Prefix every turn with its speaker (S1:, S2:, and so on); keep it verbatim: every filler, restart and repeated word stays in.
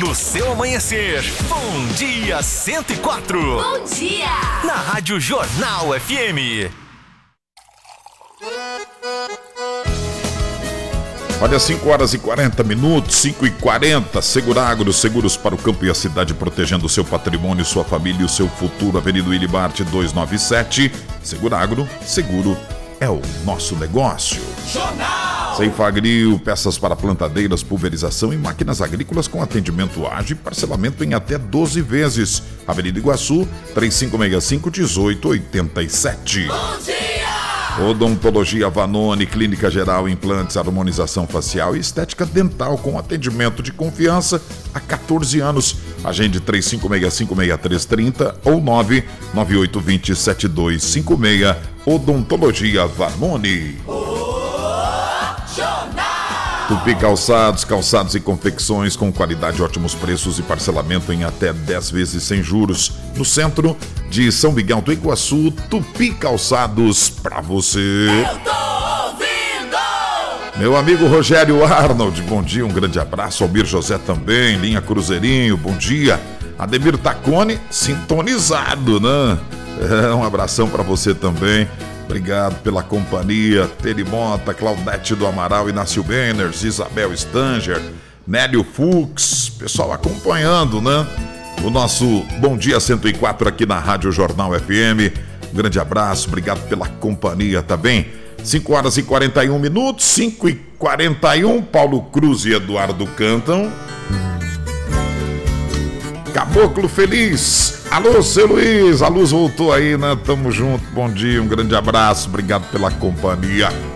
S1: no seu amanhecer. Bom Dia cento e quatro.
S2: Bom dia!
S1: Na Rádio Jornal F M.
S3: Olha, cinco horas e quarenta minutos, cinco e quarenta, Seguragro, seguros para o campo e a cidade, protegendo o seu patrimônio, sua família e o seu futuro. Avenida Willy Bart duzentos e noventa e sete. Seguragro, seguro é o nosso negócio.
S2: Jornal!
S3: Ceifagril, peças para plantadeiras, pulverização e máquinas agrícolas com atendimento ágil e parcelamento em até doze vezes. Avenida Iguaçu, três cinco seis cinco, um oito oito sete.
S2: Bom dia!
S3: Odontologia Vanoni, clínica geral, implantes, harmonização facial e estética dental com atendimento de confiança há quatorze anos. Agende três cinco seis cinco, seis três três zero ou nove nove oito dois zero sete dois cinco seis. Odontologia Vanoni. Tupi Calçados, calçados e confecções com qualidade, ótimos preços e parcelamento em até dez vezes sem juros. No centro de São Miguel do Iguaçu, Tupi Calçados pra você.
S2: Eu tô ouvindo!
S3: Meu amigo Rogério Arnold, bom dia, um grande abraço. Albir José também, Linha Cruzeirinho, bom dia. Ademir Tacone, sintonizado, né? É, um abração pra você também. Obrigado pela companhia. Teri Mota, Claudete do Amaral, Inácio Benners, Isabel Stanger, Nélio Fux, pessoal acompanhando, né? O nosso Bom Dia cento e quatro aqui na Rádio Jornal F M. Um grande abraço, obrigado pela companhia, tá bem? cinco horas e quarenta e um minutos, cinco e quarenta e um, Paulo Cruz e Eduardo cantam. Caboclo Feliz. Alô, seu Luiz, a luz voltou aí, né? Tamo junto, bom dia, um grande abraço, obrigado pela companhia.